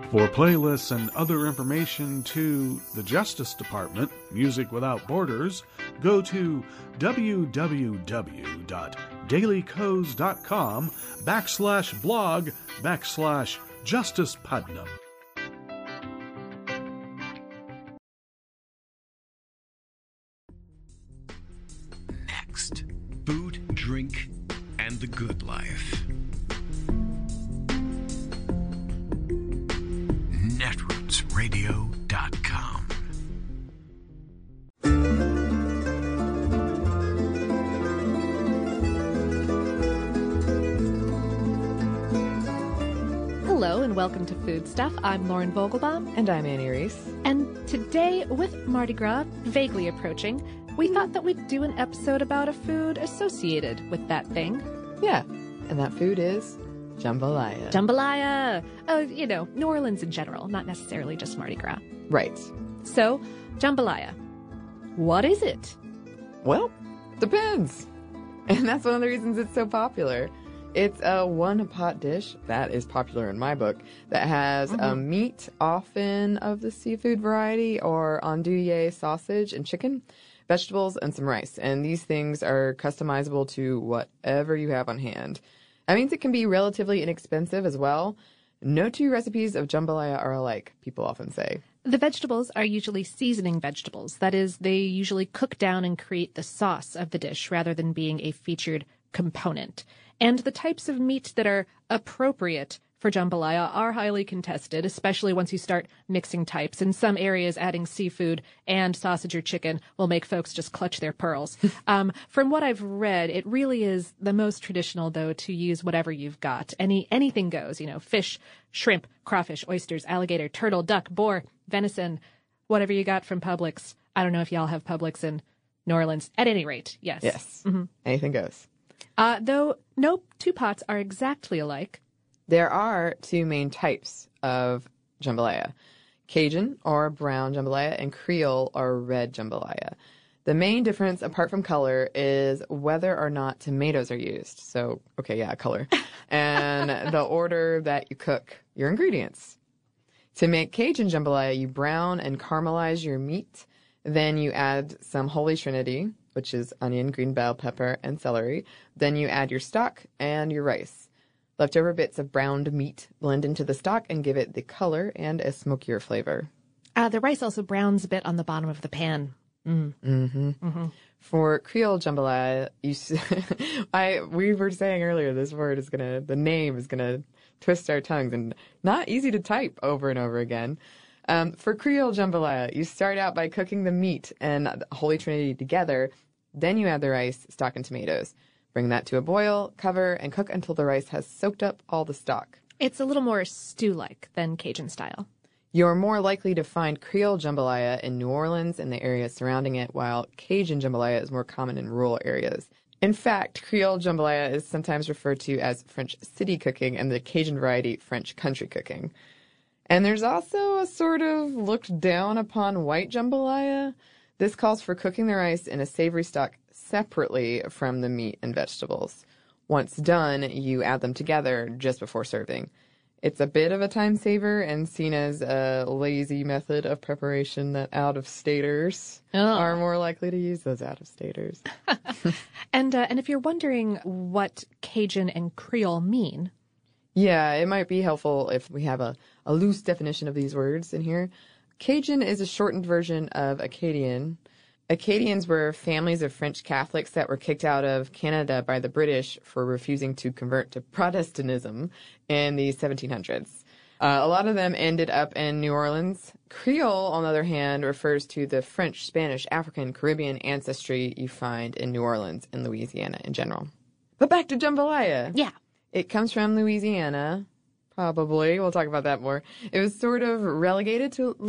For playlists and other information to the Justice Department, Music Without Borders, go to www.dailycodes.com/blog/Justice Putnam. Next, food, drink, and the good life. Netrootsradio.com. Hello and welcome to Food Stuff. I'm Lauren Vogelbaum. And I'm Annie Reese. And today, with Mardi Gras vaguely approaching, we thought that we'd do an episode about a food associated with that thing. Yeah, and that food is jambalaya. Jambalaya! New Orleans in general, not necessarily just Mardi Gras. Right. So, jambalaya. What is it? Well, depends. And that's one of the reasons it's so popular. It's a one-pot dish that is popular in my book that has a meat, often of the seafood variety, or andouille sausage and chicken, vegetables, and some rice. And these things are customizable to whatever you have on hand. That means it can be relatively inexpensive as well. No two recipes of jambalaya are alike, people often say. The vegetables are usually seasoning vegetables. That is, they usually cook down and create the sauce of the dish rather than being a featured component. And the types of meat that are appropriate for jambalaya are highly contested, especially once you start mixing types. In some areas, adding seafood and sausage or chicken will make folks just clutch their pearls. From what I've read, it really is the most traditional, though, to use whatever you've got. Anything goes, fish, shrimp, crawfish, oysters, alligator, turtle, duck, boar, venison, whatever you got from Publix. I don't know if y'all have Publix in New Orleans. At any rate, yes. Yes, anything goes. Though no two pots are exactly alike. There are two main types of jambalaya: Cajun, or brown jambalaya, and Creole, or red jambalaya. The main difference, apart from color, is whether or not tomatoes are used. So, color. And the order that you cook your ingredients. To make Cajun jambalaya, you brown and caramelize your meat. Then you add some Holy Trinity, which is onion, green bell pepper, and celery. Then you add your stock and your rice. Leftover bits of browned meat blend into the stock and give it the color and a smokier flavor. The rice also browns a bit on the bottom of the pan. For Creole jambalaya, we were saying earlier, the name is gonna twist our tongues and not easy to type over and over again. For Creole jambalaya, you start out by cooking the meat and the Holy Trinity together. Then you add the rice, stock, and tomatoes. Bring that to a boil, cover, and cook until the rice has soaked up all the stock. It's a little more stew-like than Cajun style. You're more likely to find Creole jambalaya in New Orleans and the areas surrounding it, while Cajun jambalaya is more common in rural areas. In fact, Creole jambalaya is sometimes referred to as French city cooking and the Cajun variety French country cooking. And there's also a sort of looked down upon white jambalaya. This calls for cooking the rice in a savory stock separately from the meat and vegetables. Once done, you add them together just before serving. It's a bit of a time saver and seen as a lazy method of preparation that out-of-staters are more likely to use those out-of-staters. And if you're wondering what Cajun and Creole mean... Yeah, it might be helpful if we have a loose definition of these words in here. Cajun is a shortened version of Acadian. Acadians were families of French Catholics that were kicked out of Canada by the British for refusing to convert to Protestantism in the 1700s. A lot of them ended up in New Orleans. Creole, on the other hand, refers to the French, Spanish, African, Caribbean ancestry you find in New Orleans and Louisiana in general. But back to jambalaya. Yeah. It comes from Louisiana, probably. We'll talk about that more. It was sort of relegated to